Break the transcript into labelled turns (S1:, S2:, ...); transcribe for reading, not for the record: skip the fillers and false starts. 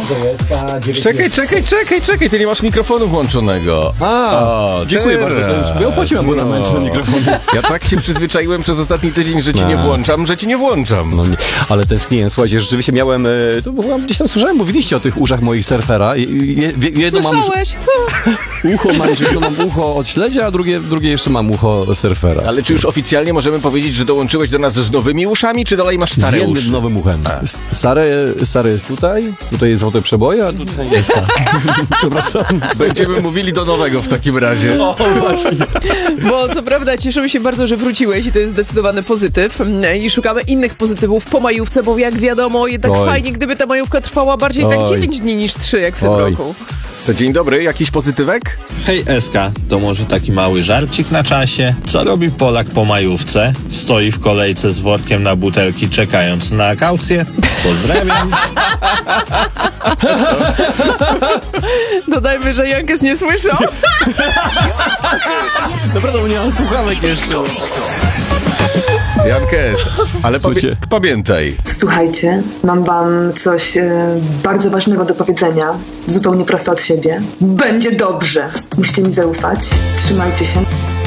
S1: Czekaj, ty nie masz mikrofonu włączonego.
S2: Dziękuję bardzo. Ja opłaciłem abonament na mikrofon.
S1: Ja tak się przyzwyczaiłem przez ostatni tydzień, że ci nie włączam.
S2: No nie, ale tęskniłem, słuchajcie, rzeczywiście miałem, gdzieś tam słyszałem, mówiliście o tych uszach moich surfera. Jedno
S3: Słyszałeś?
S2: jedno mam ucho od śledzia, a drugie jeszcze mam ucho surfera.
S1: Ale czy już oficjalnie możemy powiedzieć, że dołączyłeś do nas z nowymi uszami, czy dalej masz stare
S2: z jednym
S1: uszy?
S2: nowym uchem. Stare jest tutaj jest złote przeboje, a tutaj jest Przepraszam.
S1: Będziemy mówili do nowego w takim razie.
S2: O, właśnie.
S3: Bo co prawda cieszymy się bardzo, że wróciłeś i to jest zdecydowany pozytyw. I szukamy innych pozytywów po majówce, bo jak wiadomo, jednak fajnie, gdyby ta majówka trwała bardziej tak 9 dni niż 3, jak w tym roku.
S1: To dzień dobry, jakiś pozytywek?
S4: Hej Eska, to może taki mały żarcik na czasie? Co robi Polak po majówce? Stoi w kolejce z workiem na butelki, czekając na kaucję? Pozdrawiam.
S3: Dodajmy, że Jankes nie słyszał.
S2: Naprawdę, bo nie mam słuchawek jeszcze.
S1: Jankes, ale pamiętaj.
S5: Słuchajcie, mam wam coś bardzo ważnego do powiedzenia. Zupełnie prosto od siebie. Będzie dobrze. Musicie mi zaufać. Trzymajcie się.